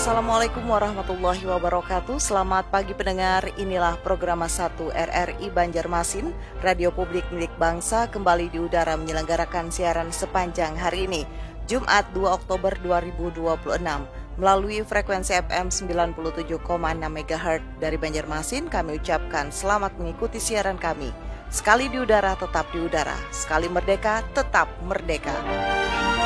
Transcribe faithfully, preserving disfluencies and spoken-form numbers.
Assalamualaikum warahmatullahi wabarakatuh. Selamat pagi pendengar, inilah program satu R R I Banjarmasin, radio publik milik bangsa, kembali di udara menyelenggarakan siaran sepanjang hari ini, Jumat dua Oktober dua ribu dua puluh enam. Melalui frekuensi F M sembilan puluh tujuh koma enam megahertz dari Banjarmasin, kami ucapkan selamat mengikuti siaran kami. Sekali di udara, tetap di udara. Sekali merdeka, tetap merdeka.